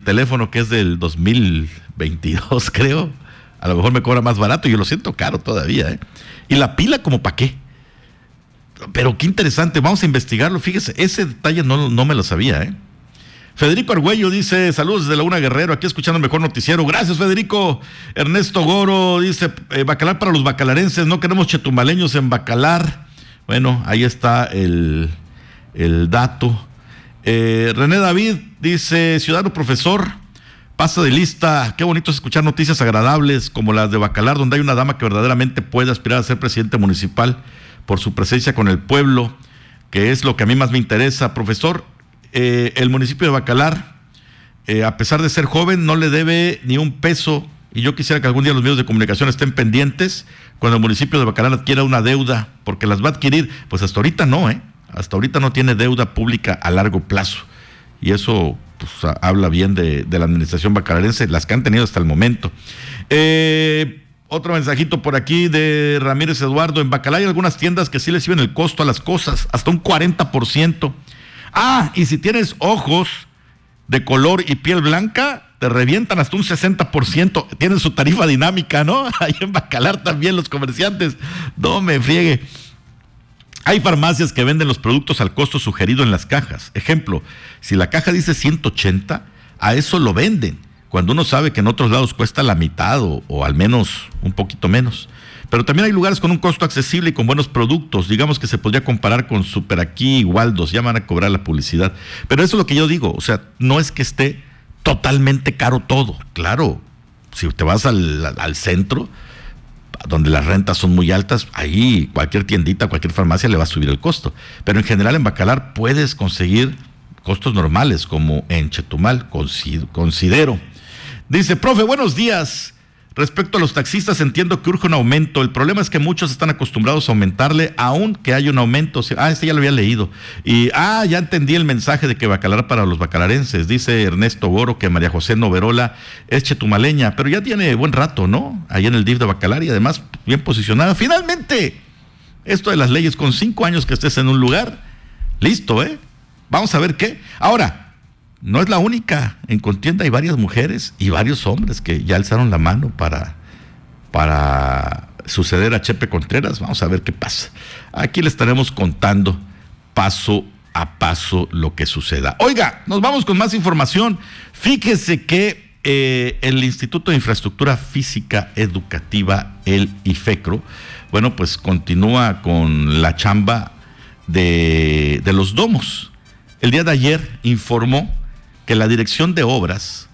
teléfono que es del 2022, creo. A lo mejor me cobra más barato y yo lo siento caro todavía, ¿eh? Y la pila, ¿como para qué? Pero qué interesante, vamos a investigarlo. Fíjese, ese detalle no me lo sabía, ¿eh? Federico Argüello dice, saludos desde Laguna Guerrero, aquí escuchando el mejor noticiero. Gracias, Federico. Ernesto Goro dice, Bacalar para los bacalarenses, no queremos chetumaleños en Bacalar. Bueno, ahí está el dato. René David dice, ciudadano profesor, pasa de lista. Qué bonito es escuchar noticias agradables como las de Bacalar, donde hay una dama que verdaderamente puede aspirar a ser presidente municipal por su presencia con el pueblo, que es lo que a mí más me interesa. Profesor, el municipio de Bacalar, a pesar de ser joven, no le debe ni un peso, y yo quisiera que algún día los medios de comunicación estén pendientes cuando el municipio de Bacalar adquiera una deuda, porque las va a adquirir. Pues hasta ahorita no, hasta ahorita no tiene deuda pública a largo plazo, y eso pues habla bien de la administración bacalarense, las que han tenido hasta el momento. Otro mensajito por aquí de Ramírez Eduardo. En Bacalar hay algunas tiendas que sí le suben el costo a las cosas, hasta un 40%. Y si tienes ojos de color y piel blanca, te revientan hasta un 60%. Tienen su tarifa dinámica, ¿no? Ahí en Bacalar también los comerciantes. No me friegue. Hay farmacias que venden los productos al costo sugerido en las cajas. Ejemplo, si la caja dice 180, a eso lo venden, cuando uno sabe que en otros lados cuesta la mitad o al menos un poquito menos. Pero también hay lugares con un costo accesible y con buenos productos. Digamos que se podría comparar con Super Aquí y Waldos, ya van a cobrar la publicidad. Pero eso es lo que yo digo, o sea, no es que esté totalmente caro todo. Claro, si te vas al centro, donde las rentas son muy altas, ahí cualquier tiendita, cualquier farmacia le va a subir el costo. Pero en general en Bacalar puedes conseguir costos normales, como en Chetumal, considero. Dice, profe, buenos días. Respecto a los taxistas, entiendo que urge un aumento. El problema es que muchos están acostumbrados a aumentarle, aunque haya un aumento. Este ya lo había leído. Y, ya entendí el mensaje de que Bacalar para los bacalarenses. Dice Ernesto Goro que María José Noverola es chetumaleña, pero ya tiene buen rato, ¿no? Ahí en el DIF de Bacalar y además bien posicionada. Finalmente, esto de las leyes, con 5 años que estés en un lugar, listo, Vamos a ver qué. Ahora, no es la única. En contienda hay varias mujeres y varios hombres que ya alzaron la mano para suceder a Chepe Contreras. Vamos a ver qué pasa. Aquí le estaremos contando paso a paso lo que suceda. Oiga, nos vamos con más información. Fíjese que el Instituto de Infraestructura Física Educativa, el IFECRO, bueno, pues continúa con la chamba de los domos. El día de ayer informó que la dirección de obras,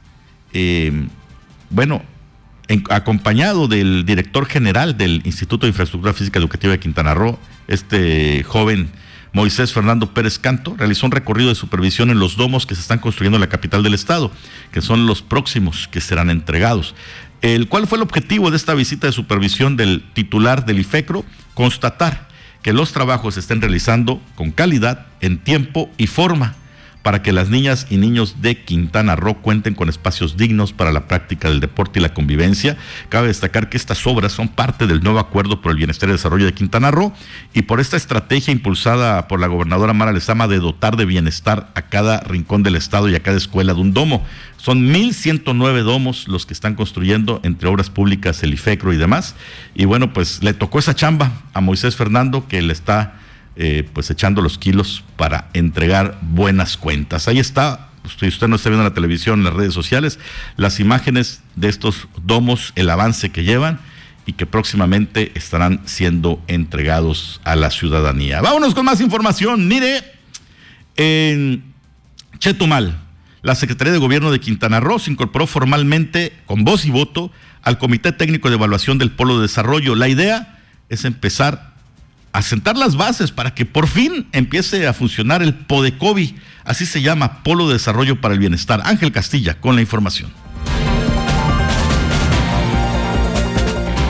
acompañado del director general del Instituto de Infraestructura Física Educativa de Quintana Roo, este joven Moisés Fernando Pérez Canto, realizó un recorrido de supervisión en los domos que se están construyendo en la capital del estado, que son los próximos que serán entregados. ¿Cuál fue el objetivo de esta visita de supervisión del titular del IFECRO? Constatar que los trabajos se estén realizando con calidad, en tiempo y forma, para que las niñas y niños de Quintana Roo cuenten con espacios dignos para la práctica del deporte y la convivencia. Cabe destacar que estas obras son parte del nuevo Acuerdo por el Bienestar y Desarrollo de Quintana Roo y por esta estrategia impulsada por la gobernadora Mara Lezama de dotar de bienestar a cada rincón del estado y a cada escuela de un domo. Son 1,109 domos los que están construyendo entre obras públicas, el IFECRO y demás. Y bueno, pues le tocó esa chamba a Moisés Fernando, que le está echando los kilos para entregar buenas cuentas. Ahí está, usted no está viendo en la televisión, en las redes sociales, las imágenes de estos domos, el avance que llevan y que próximamente estarán siendo entregados a la ciudadanía. Vámonos con más información. Mire, en Chetumal, la Secretaría de Gobierno de Quintana Roo se incorporó formalmente, con voz y voto, al Comité Técnico de Evaluación del Polo de Desarrollo. La idea es empezar a sentar las bases para que por fin empiece a funcionar el PODECOBI, así se llama, Polo de Desarrollo para el Bienestar. Ángel Castilla con la información.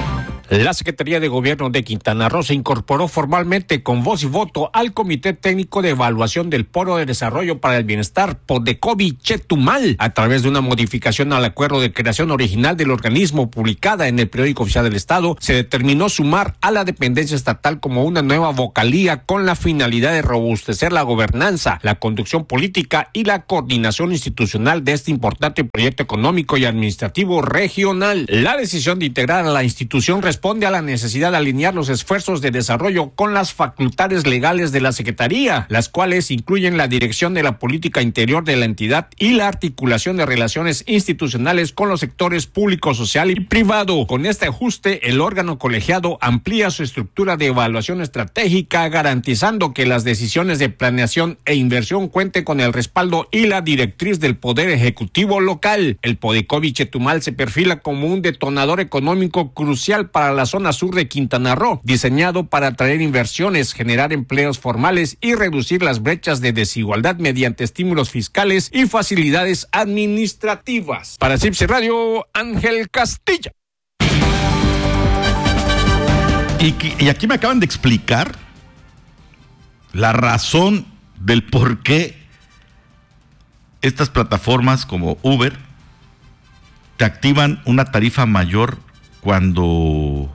La Secretaría de Gobierno de Quintana Roo se incorporó formalmente con voz y voto al Comité Técnico de Evaluación del Foro de Desarrollo para el Bienestar Podecovi Chetumal a través de una modificación al acuerdo de creación original del organismo publicada en el Periódico Oficial del Estado. Se determinó sumar a la dependencia estatal como una nueva vocalía con la finalidad de robustecer la gobernanza, la conducción política y la coordinación institucional de este importante proyecto económico y administrativo regional. La decisión de integrar a la institución responde a la necesidad de alinear los esfuerzos de desarrollo con las facultades legales de la Secretaría, las cuales incluyen la dirección de la política interior de la entidad y la articulación de relaciones institucionales con los sectores público, social y privado. Con este ajuste, el órgano colegiado amplía su estructura de evaluación estratégica, garantizando que las decisiones de planeación e inversión cuenten con el respaldo y la directriz del Poder Ejecutivo local. El Podecovi Chetumal se perfila como un detonador económico crucial para la zona sur de Quintana Roo, diseñado para atraer inversiones, generar empleos formales y reducir las brechas de desigualdad mediante estímulos fiscales y facilidades administrativas. Para CIPSE Radio, Ángel Castilla. Y aquí me acaban de explicar la razón del por qué estas plataformas como Uber te activan una tarifa mayor cuando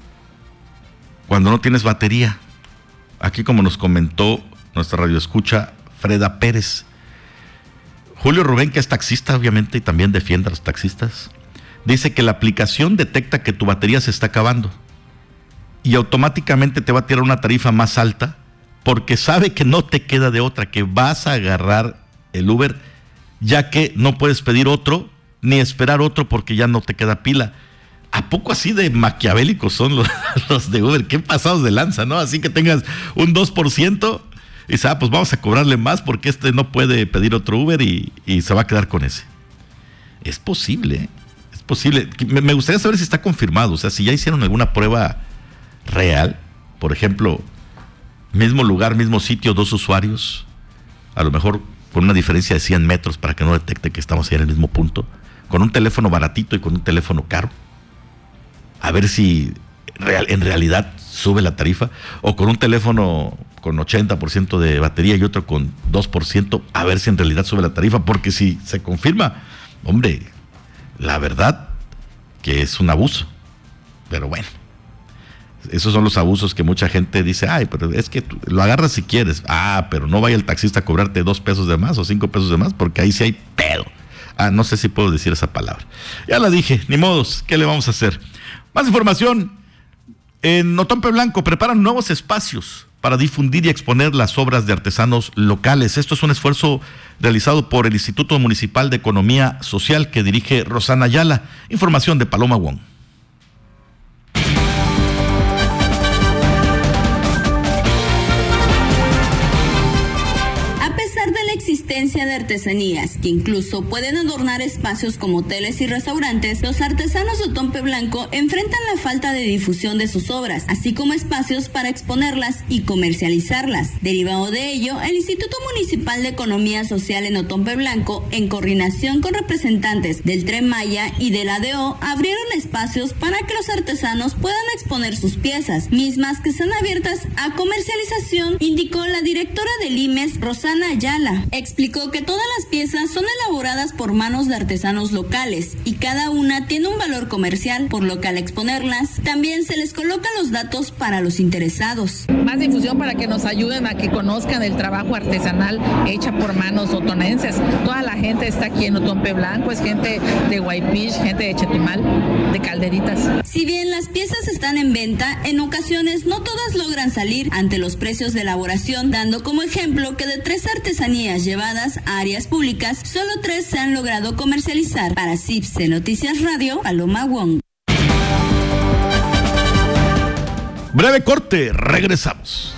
no tienes batería. Aquí, como nos comentó nuestra radioescucha Freda Pérez, Julio Rubén, que es taxista obviamente y también defiende a los taxistas, dice que la aplicación detecta que tu batería se está acabando y automáticamente te va a tirar una tarifa más alta porque sabe que no te queda de otra, que vas a agarrar el Uber, ya que no puedes pedir otro ni esperar otro porque ya no te queda pila. ¿A poco así de maquiavélicos son los de Uber? Qué pasados de lanza, ¿no? Así que tengas un 2% y dices, pues vamos a cobrarle más porque este no puede pedir otro Uber y se va a quedar con ese. Es posible, ¿eh? Es posible. Me gustaría saber si está confirmado, o sea, si ya hicieron alguna prueba real, por ejemplo, mismo lugar, mismo sitio, 2 usuarios, a lo mejor con una diferencia de 100 metros para que no detecte que estamos ahí en el mismo punto, con un teléfono baratito y con un teléfono caro. A ver si en realidad sube la tarifa, o con un teléfono con 80% de batería y otro con 2%, a ver si en realidad sube la tarifa, porque si se confirma, hombre, la verdad que es un abuso. Pero bueno, esos son los abusos que mucha gente dice, pero es que lo agarras si quieres, pero no vaya el taxista a cobrarte 2 pesos de más o 5 pesos de más, porque ahí sí hay pedo. No sé si puedo decir esa palabra. Ya la dije, ni modos, ¿qué le vamos a hacer? Más información. En Otompe Blanco preparan nuevos espacios para difundir y exponer las obras de artesanos locales. Esto es un esfuerzo realizado por el Instituto Municipal de Economía Social que dirige Rosana Ayala. Información de Paloma Wong. Existencia de artesanías que incluso pueden adornar espacios como hoteles y restaurantes, los artesanos de Otompe Blanco enfrentan la falta de difusión de sus obras, así como espacios para exponerlas y comercializarlas. Derivado de ello, el Instituto Municipal de Economía Social en Otompe Blanco, en coordinación con representantes del Tren Maya y del ADO, abrieron espacios para que los artesanos puedan exponer sus piezas, mismas que están abiertas a comercialización, indicó la directora del IMES, Rosana Ayala. Explicó que todas las piezas son elaboradas por manos de artesanos locales y cada una tiene un valor comercial, por lo que al exponerlas también se les colocan los datos para los interesados. Más difusión para que nos ayuden a que conozcan el trabajo artesanal hecha por manos otonenses. Toda la gente está aquí en Otompe Blanco, es gente de Guaypich, gente de Chetumal, de Calderitas. Si bien las piezas están en venta, en ocasiones no todas logran salir ante los precios de elaboración, dando como ejemplo que de 3 artesanías llevadas a áreas públicas, solo 3 se han logrado comercializar. Para CIPSE Noticias Radio, Paloma Wong. Breve corte, regresamos.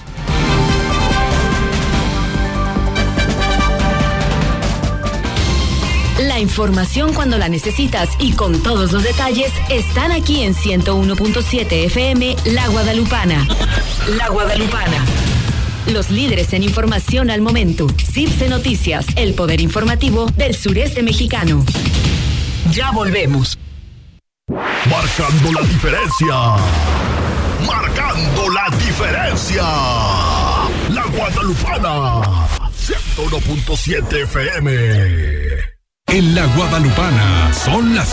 La información cuando la necesitas y con todos los detalles están aquí en 101.7 FM La Guadalupana. La Guadalupana. Los líderes en información al momento. CIPSE Noticias, el poder informativo del sureste mexicano. Ya volvemos. Marcando la diferencia. Marcando la diferencia. La Guadalupana. 101.7 FM. En La Guadalupana son las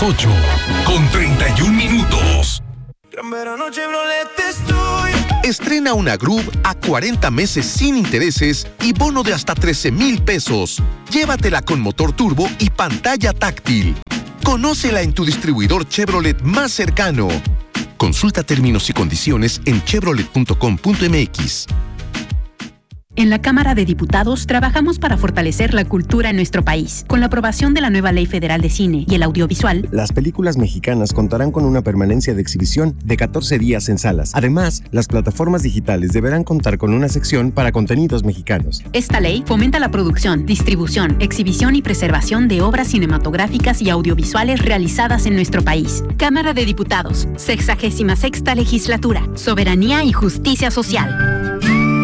8:31. Gran verano Chevrolet estoy. Estrena una Groove a 40 meses sin intereses y bono de hasta 13,000 pesos. Llévatela con motor turbo y pantalla táctil. Conócela en tu distribuidor Chevrolet más cercano. Consulta términos y condiciones en chevrolet.com.mx. En la Cámara de Diputados trabajamos para fortalecer la cultura en nuestro país. Con la aprobación de la nueva Ley Federal de Cine y el Audiovisual, las películas mexicanas contarán con una permanencia de exhibición de 14 días en salas. Además, las plataformas digitales deberán contar con una sección para contenidos mexicanos. Esta ley fomenta la producción, distribución, exhibición y preservación de obras cinematográficas y audiovisuales realizadas en nuestro país. Cámara de Diputados, 66ª Legislatura, Soberanía y Justicia Social.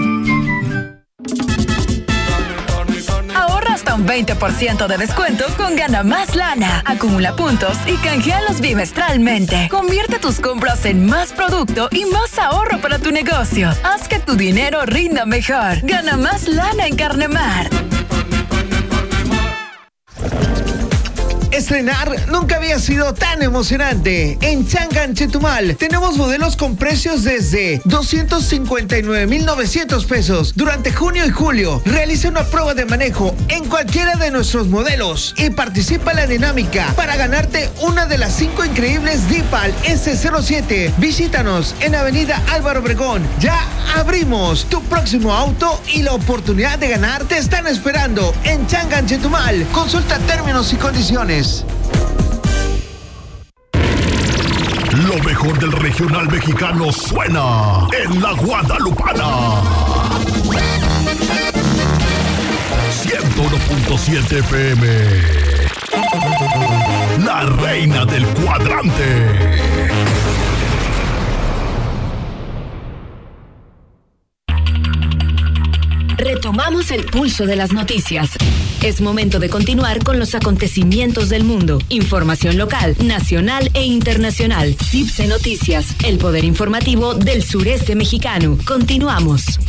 Hasta un 20% de descuento con Gana Más Lana. Acumula puntos y canjealos bimestralmente. Convierte tus compras en más producto y más ahorro para tu negocio. Haz que tu dinero rinda mejor. Gana Más Lana en Carnemar. Estrenar nunca había sido tan emocionante. En Changan, Chetumal, tenemos modelos con precios desde 259,900 pesos. Durante junio y julio, realiza una prueba de manejo en cualquiera de nuestros modelos y participa en la dinámica para ganarte una de las 5 increíbles DIPAL S07. Visítanos en Avenida Álvaro Obregón. Ya abrimos. Tu próximo auto y la oportunidad de ganar te están esperando en Changan, Chetumal. Consulta términos y condiciones. Lo mejor del regional mexicano suena en La Guadalupana. 101.7 FM. La reina del cuadrante. Retomamos el pulso de las noticias. Es momento de continuar con los acontecimientos del mundo. Información local, nacional e internacional. CIPSE Noticias, el poder informativo del sureste mexicano. Continuamos.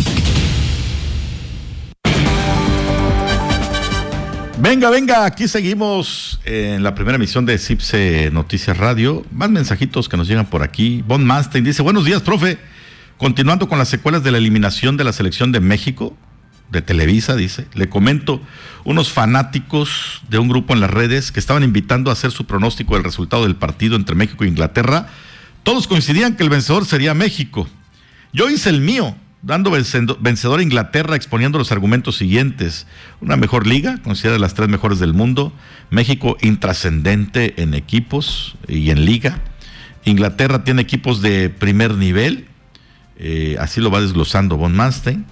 Venga, aquí seguimos en la primera emisión de CIPSE Noticias Radio. Más mensajitos que nos llegan por aquí. Von Manstein dice, buenos días, profe. Continuando con las secuelas de la eliminación de la selección de México, de Televisa, dice, le comento, unos fanáticos de un grupo en las redes que estaban invitando a hacer su pronóstico del resultado del partido entre México e Inglaterra, todos coincidían que el vencedor sería México. Yo hice el mío, dando vencedor a Inglaterra, exponiendo los argumentos siguientes: una mejor liga, considerada las 3 mejores del mundo, México intrascendente en equipos y en liga, Inglaterra tiene equipos de primer nivel, así lo va desglosando Von Manstein.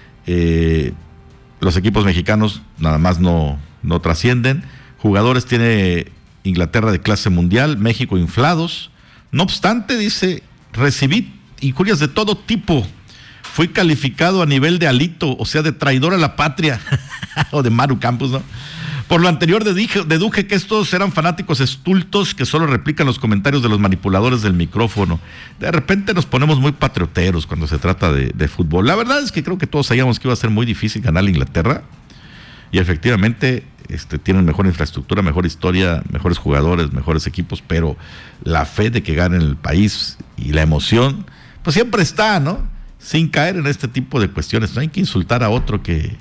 Los equipos mexicanos nada más no trascienden. Jugadores tiene Inglaterra de clase mundial, México inflados. No obstante, dice, recibí injurias de todo tipo. Fui calificado a nivel de Alito, o sea, de traidor a la patria, o de Maru Campos, ¿no? Por lo anterior deduje que estos eran fanáticos estultos que solo replican los comentarios de los manipuladores del micrófono. De repente nos ponemos muy patrioteros cuando se trata de fútbol. La verdad es que creo que todos sabíamos que iba a ser muy difícil ganar a Inglaterra, y efectivamente tienen mejor infraestructura, mejor historia, mejores jugadores, mejores equipos, pero la fe de que ganen el país y la emoción, pues siempre está, ¿no? Sin caer en este tipo de cuestiones. No hay que insultar a otro que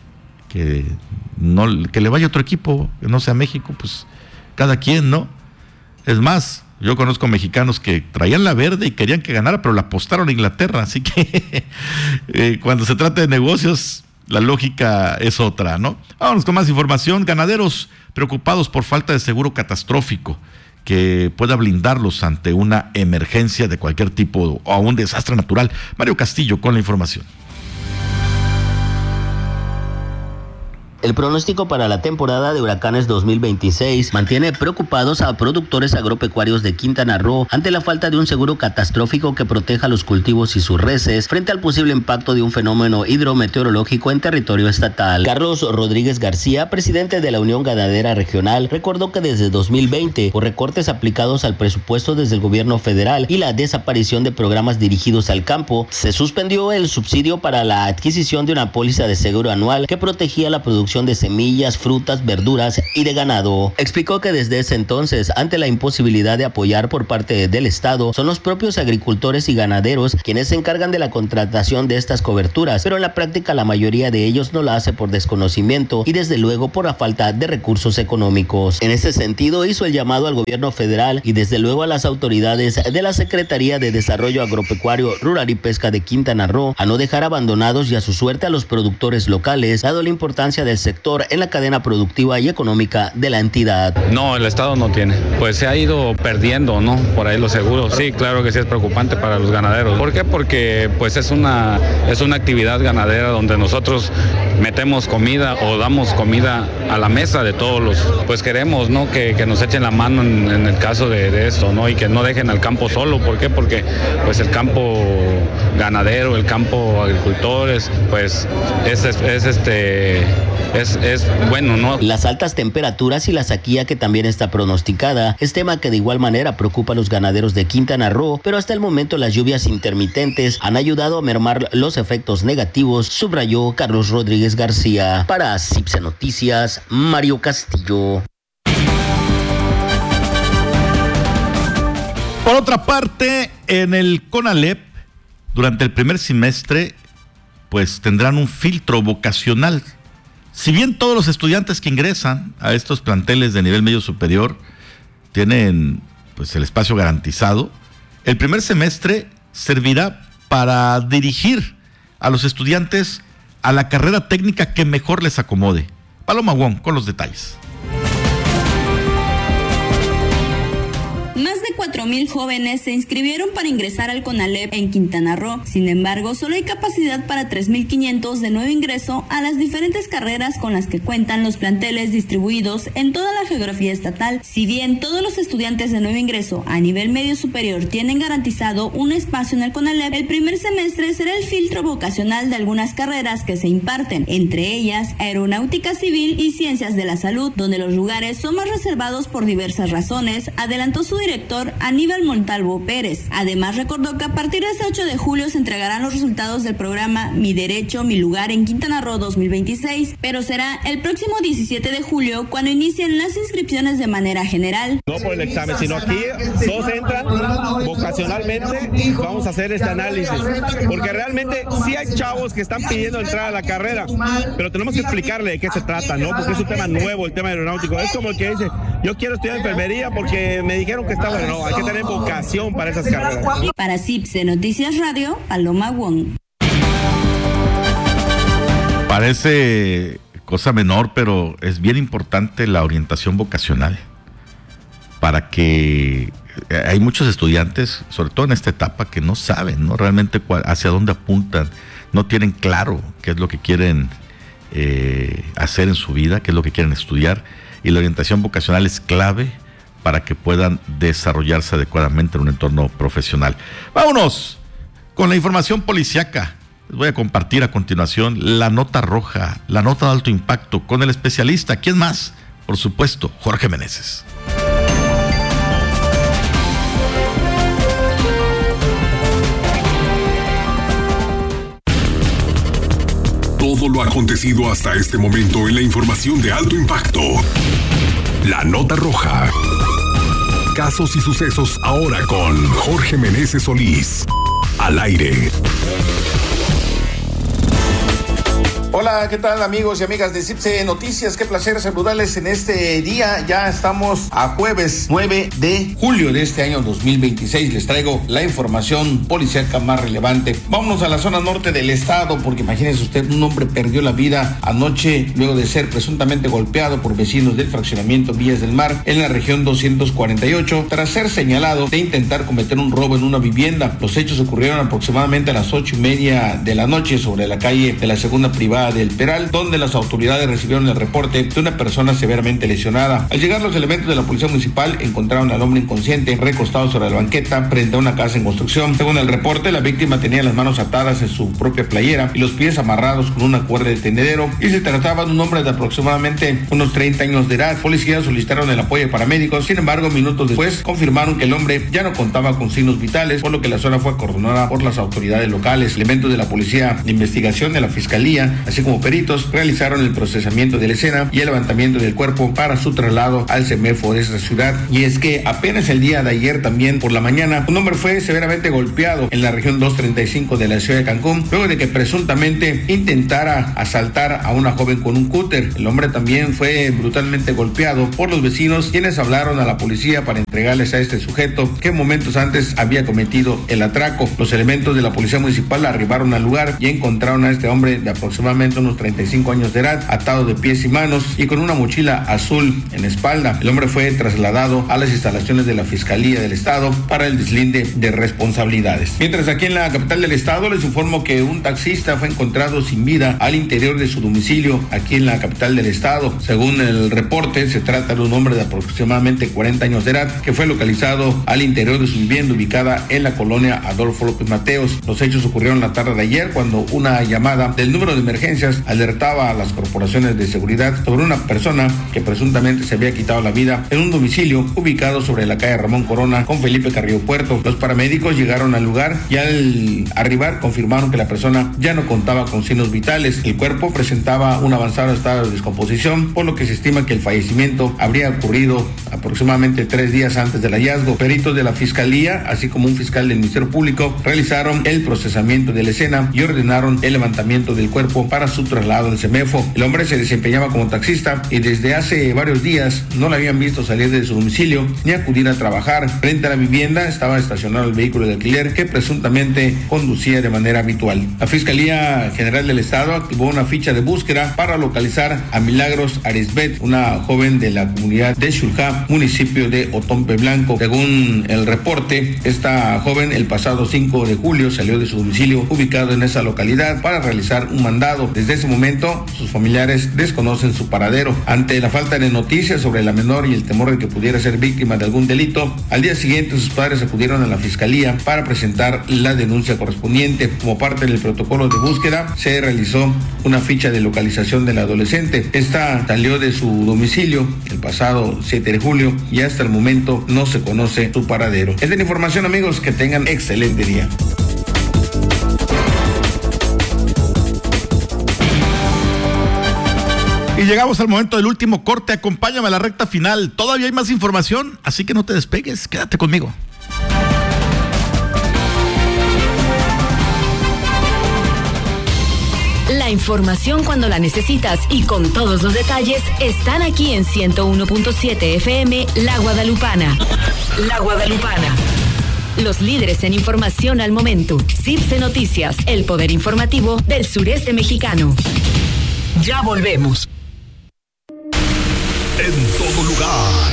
le vaya a otro equipo, que no sea México, pues cada quien, ¿no? Es más, yo conozco mexicanos que traían la verde y querían que ganara, pero la apostaron a Inglaterra, así que cuando se trata de negocios, la lógica es otra, ¿no? Vámonos con más información. Ganaderos preocupados por falta de seguro catastrófico que pueda blindarlos ante una emergencia de cualquier tipo o a un desastre natural. Mario Castillo con la información. El pronóstico para la temporada de huracanes 2026 mantiene preocupados a productores agropecuarios de Quintana Roo ante la falta de un seguro catastrófico que proteja los cultivos y sus reses frente al posible impacto de un fenómeno hidrometeorológico en territorio estatal. Carlos Rodríguez García, presidente de la Unión Ganadera Regional, recordó que desde 2020, por recortes aplicados al presupuesto desde el gobierno federal y la desaparición de programas dirigidos al campo, se suspendió el subsidio para la adquisición de una póliza de seguro anual que protegía la producción de semillas, frutas, verduras y de ganado. Explicó que desde ese entonces, ante la imposibilidad de apoyar por parte del Estado, son los propios agricultores y ganaderos quienes se encargan de la contratación de estas coberturas, pero en la práctica la mayoría de ellos no la hace por desconocimiento y desde luego por la falta de recursos económicos. En ese sentido, hizo el llamado al gobierno federal y desde luego a las autoridades de la Secretaría de Desarrollo Agropecuario, Rural y Pesca de Quintana Roo a no dejar abandonados y a su suerte a los productores locales, dado la importancia del sector en la cadena productiva y económica de la entidad. No, el Estado no tiene. Pues se ha ido perdiendo, ¿no? Por ahí los seguros. Sí, claro que sí es preocupante para los ganaderos. ¿Por qué? Porque pues es una actividad ganadera donde nosotros metemos comida o damos comida a la mesa de todos los, pues queremos, ¿no? Que nos echen la mano en el caso de esto, ¿no? Y que no dejen al campo solo. ¿Por qué? Porque pues el campo ganadero, el campo agricultores, pues es bueno, ¿no? Las altas temperaturas y la sequía que también está pronosticada es tema que de igual manera preocupa a los ganaderos de Quintana Roo, pero hasta el momento las lluvias intermitentes han ayudado a mermar los efectos negativos, subrayó Carlos Rodríguez García. Para CIPSE Noticias, Mario Castillo. Por otra parte, en el CONALEP, durante el primer semestre, pues tendrán un filtro vocacional. Si bien todos los estudiantes que ingresan a estos planteles de nivel medio superior tienen pues el espacio garantizado, el primer semestre servirá para dirigir a los estudiantes a la carrera técnica que mejor les acomode. Paloma Wong con los detalles. Más de 4,000 jóvenes se inscribieron para ingresar al CONALEP en Quintana Roo. Sin embargo, solo hay capacidad para 3,500 de nuevo ingreso a las diferentes carreras con las que cuentan los planteles distribuidos en toda la geografía estatal. Si bien todos los estudiantes de nuevo ingreso a nivel medio superior tienen garantizado un espacio en el CONALEP, el primer semestre será el filtro vocacional de algunas carreras que se imparten, entre ellas Aeronáutica Civil y Ciencias de la Salud, donde los lugares son más reservados por diversas razones, adelantó su director Aníbal Montalvo Pérez. Además, recordó que a partir de este 8 de julio se entregarán los resultados del programa Mi Derecho, Mi Lugar en Quintana Roo 2026, pero será el próximo 17 de julio cuando inicien las inscripciones de manera general. No por el examen, sino aquí todos entran vocacionalmente. Vamos a hacer este análisis, porque realmente sí hay chavos que están pidiendo entrar a la carrera, pero tenemos que explicarle de qué se trata, ¿no? Porque es un tema nuevo, el tema aeronáutico. Es como el que dice, yo quiero estudiar enfermería porque me dijeron que está bueno. No, hay que tener vocación para esas carreras. Para CIPSE Noticias Radio, Paloma Wong. Parece cosa menor, pero es bien importante la orientación vocacional para que hay muchos estudiantes, sobre todo en esta etapa, que no saben, ¿no? Realmente hacia dónde apuntan, no tienen claro qué es lo que quieren hacer en su vida, qué es lo que quieren estudiar, y la orientación vocacional es clave para que puedan desarrollarse adecuadamente en un entorno profesional. Vámonos con la información policiaca. Les voy a compartir a continuación la nota roja, la nota de alto impacto, con el especialista. ¿Quién más? Por supuesto, Jorge Meneses. Todo lo acontecido hasta este momento en la información de alto impacto. La nota roja. Casos y sucesos ahora con Jorge Meneses Solís. Al aire. Hola, ¿qué tal amigos y amigas de CIPSE Noticias? Qué placer saludarles en este día. Ya estamos a jueves 9 de julio de este año 2026. Les traigo la información policíaca más relevante. Vámonos a la zona norte del estado, porque imagínense usted, un hombre perdió la vida anoche luego de ser presuntamente golpeado por vecinos del fraccionamiento Villas del Mar en la región 248 tras ser señalado de intentar cometer un robo en una vivienda. Los hechos ocurrieron aproximadamente a las 8:30 de la noche sobre la calle de la Segunda Privada Villa del Peral, donde las autoridades recibieron el reporte de una persona severamente lesionada. Al llegar los elementos de la policía municipal encontraron al hombre inconsciente recostado sobre la banqueta frente a una casa en construcción. Según el reporte, la víctima tenía las manos atadas en su propia playera y los pies amarrados con una cuerda de tendedero, y se trataba de un hombre de aproximadamente unos 30 años de edad. Policías solicitaron el apoyo de paramédicos, sin embargo, minutos después confirmaron que el hombre ya no contaba con signos vitales, por lo que la zona fue acordonada por las autoridades locales. Elementos de la policía de investigación de la fiscalía, así como peritos, realizaron el procesamiento de la escena y el levantamiento del cuerpo para su traslado al CEMEFO de esta ciudad. Y es que apenas el día de ayer, también por la mañana, un hombre fue severamente golpeado en la región 235 de la ciudad de Cancún, luego de que presuntamente intentara asaltar a una joven con un cúter. El hombre también fue brutalmente golpeado por los vecinos, quienes hablaron a la policía para entregarles a este sujeto que momentos antes había cometido el atraco. Los elementos de la policía municipal arribaron al lugar y encontraron a este hombre de aproximadamente unos 35 años de edad, atado de pies y manos y con una mochila azul en la espalda. El hombre fue trasladado a las instalaciones de la Fiscalía del Estado para el deslinde de responsabilidades. Mientras, aquí en la capital del estado les informo que un taxista fue encontrado sin vida al interior de su domicilio aquí en la capital del estado. Según el reporte, se trata de un hombre de aproximadamente 40 años de edad que fue localizado al interior de su vivienda ubicada en la colonia Adolfo López Mateos. Los hechos ocurrieron la tarde de ayer, cuando una llamada del número de emergencias alertaba a las corporaciones de seguridad sobre una persona que presuntamente se había quitado la vida en un domicilio ubicado sobre la calle Ramón Corona con Felipe Carrillo Puerto. Los paramédicos llegaron al lugar y al arribar confirmaron que la persona ya no contaba con signos vitales. El cuerpo presentaba un avanzado estado de descomposición, por lo que se estima que el fallecimiento habría ocurrido aproximadamente 3 días antes del hallazgo. Peritos de la Fiscalía, así como un fiscal del Ministerio Público, realizaron el procesamiento de la escena y ordenaron el levantamiento del cuerpo para su traslado al CEMEFO. El hombre se desempeñaba como taxista y desde hace varios días no le habían visto salir de su domicilio ni acudir a trabajar. Frente a la vivienda estaba estacionado el vehículo de alquiler que presuntamente conducía de manera habitual. La Fiscalía General del Estado activó una ficha de búsqueda para localizar a Milagros Arisbet, una joven de la comunidad de Xuljá, municipio de Otompe Blanco. Según el reporte, esta joven el pasado 5 de julio salió de su domicilio ubicado en esa localidad para realizar un mandado. Desde ese momento, sus familiares desconocen su paradero. Ante la falta de noticias sobre la menor y el temor de que pudiera ser víctima de algún delito, al día siguiente sus padres acudieron a la Fiscalía para presentar la denuncia correspondiente. Como parte del protocolo de búsqueda, se realizó una ficha de localización de la adolescente. Esta salió de su domicilio el pasado 7 de julio y hasta el momento no se conoce su paradero. Esta es la información, amigos, que tengan excelente día. Y llegamos al momento del último corte. Acompáñame a la recta final. Todavía hay más información, así que no te despegues. Quédate conmigo. La información cuando la necesitas y con todos los detalles están aquí en 101.7 FM La Guadalupana. La Guadalupana. Los líderes en información al momento. CIPSE Noticias, el poder informativo del sureste mexicano. Ya volvemos. En todo lugar.